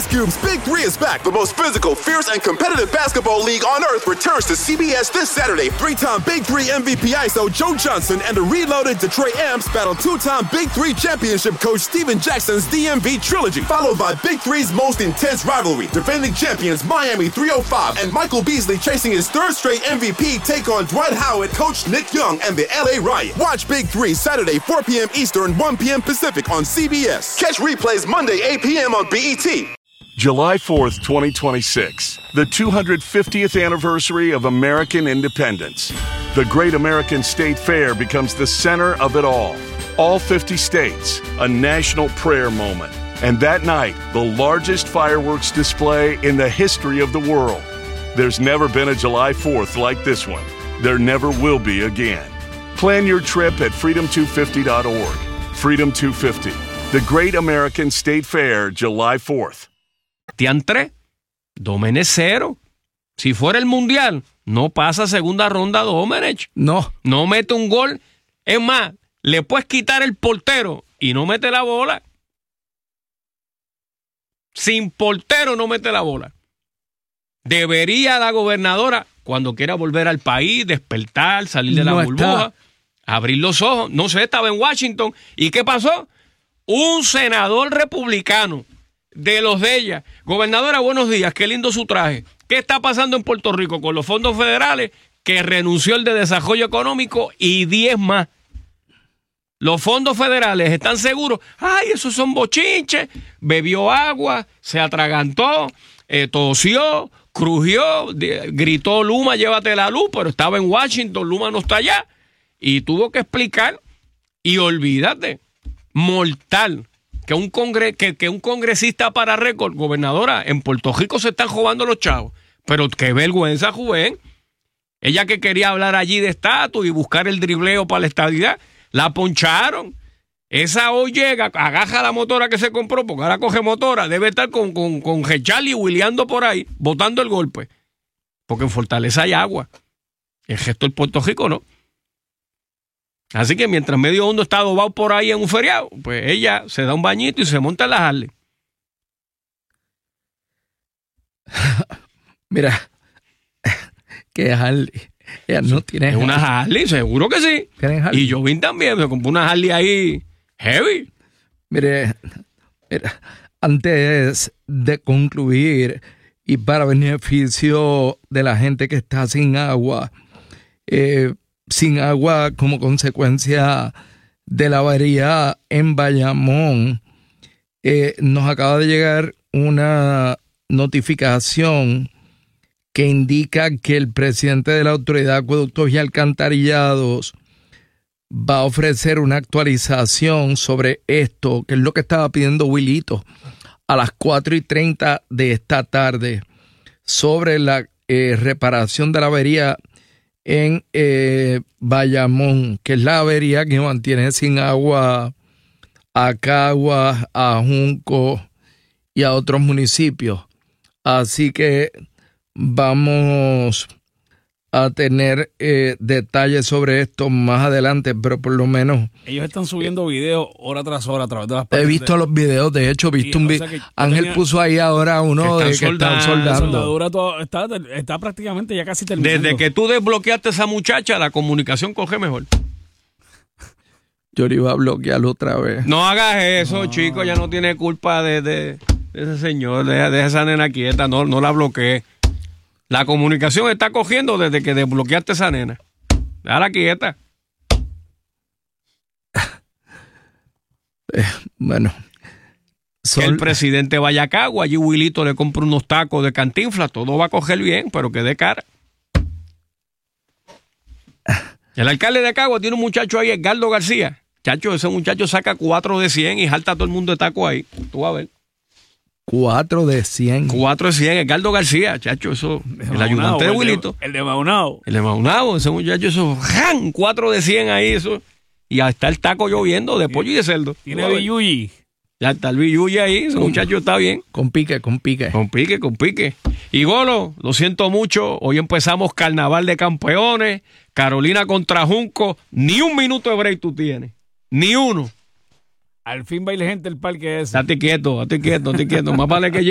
Ice Cube's Big Three is back. The most physical, fierce, and competitive basketball league on earth returns to CBS this Saturday. Three-time Big Three MVP ISO Joe Johnson and the reloaded Detroit Amps battle two-time Big Three championship coach Steven Jackson's DMV trilogy, followed by Big Three's most intense rivalry. Defending champions Miami 305 and Michael Beasley chasing his third straight MVP take on Dwight Howard, coach Nick Young, and the LA Riot. Watch Big Three Saturday, 4 p.m. Eastern, 1 p.m. Pacific on CBS. Catch replays Monday, 8 p.m. on BET. July 4th, 2026, the 250th anniversary of American independence. The Great American State Fair becomes the center of it all. All 50 states, a national prayer moment. And that night, the largest fireworks display in the history of the world. There's never been a July 4th like this one. There never will be again. Plan your trip at freedom250.org. Freedom 250, the Great American State Fair, July 4th. Tian 3, Domenech 0. Si fuera el Mundial, no pasa segunda ronda Domenech. No. No mete un gol. Es más, le puedes quitar el portero y no mete la bola. Sin portero no mete la bola. Debería la gobernadora, cuando quiera volver al país, despertar, salir de la burbuja, abrir los ojos. No sé, estaba en Washington. ¿Y qué pasó? Un senador republicano de los de ella. Gobernadora, buenos días, qué lindo su traje. ¿Qué está pasando en Puerto Rico con los fondos federales? Que renunció el de desarrollo económico y 10 más. Los fondos federales están seguros. Ay, esos son bochinches. Bebió agua, se atragantó, tosió, crujió, gritó Luma, llévate la luz, pero estaba en Washington, Luma no está allá. Y tuvo que explicar, y olvídate, mortal, que un congresista para récord, gobernadora, en Puerto Rico se están robando los chavos. Pero qué vergüenza, Juven. Ella que quería hablar allí de estatus y buscar el dribleo para la estadidad, la poncharon. Esa hoy llega, agaja la motora que se compró, porque ahora coge motora, debe estar con Charlie Williando por ahí, botando el golpe. Porque en Fortaleza hay agua. El resto del Puerto Rico no. Así que mientras Medio Hondo está adobado por ahí en un feriado, pues ella se da un bañito y se monta en la Harley. Mira, que Harley. Ella no tiene Harley. Es una Harley, seguro que sí. Y Jovín también, se compró una Harley ahí heavy. Mira, antes de concluir y para beneficio de la gente que está sin agua como consecuencia de la avería en Bayamón, nos acaba de llegar una notificación que indica que el presidente de la Autoridad de Acueductos y Alcantarillados va a ofrecer una actualización sobre esto, que es lo que estaba pidiendo Wilito a las 4:30 de esta tarde, sobre la reparación de la avería en Bayamón, que es la avería que mantiene sin agua a Caguas, a Junco y a otros municipios. Así que vamos a tener detalles sobre esto más adelante, pero por lo menos ellos están subiendo videos hora tras hora a través de las páginas. He visto los videos, de hecho, he visto un video. Ángel puso ahí ahora uno de que están soldando. La soldadura está prácticamente ya casi terminando. Desde que tú desbloqueaste a esa muchacha, la comunicación coge mejor. Yo le iba a bloquear otra vez. No hagas eso, chico, ya no tiene culpa de ese señor, de esa nena quieta, no la bloqueé. La comunicación está cogiendo desde que desbloqueaste a esa nena. Déjala quieta. Bueno. Que el presidente vaya a Cagua, allí Wilito le compra unos tacos de Cantinflas, todo va a coger bien, pero que dé cara. El alcalde de Cagua tiene un muchacho ahí, Edgardo García. Chacho, ese muchacho saca 4 de 100 y jalta a todo el mundo de taco ahí. Tú vas a ver. 4 de 100. 4 de 100, Edgardo García, chacho, eso. El ayudante de Wilito. El de Maunao. El de Maunao, ese muchacho, eso. 4 de 100 ahí, eso. Y ya está el taco lloviendo de pollo y de cerdo. Tiene billuyi. Ya está el billuyi ahí, ese muchacho está bien. Con pique. Con pique. Y Golo, lo siento mucho, hoy empezamos Carnaval de Campeones, Carolina contra Junco, ni un minuto de break tú tienes. Ni uno. Al fin baile gente el parque ese. Date quieto. Más vale que